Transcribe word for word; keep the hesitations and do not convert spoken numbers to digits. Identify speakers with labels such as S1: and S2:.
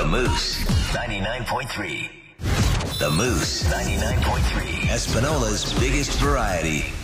S1: The Moose, ninety-nine point three. The Moose, ninety-nine point three. Espinola's biggest variety.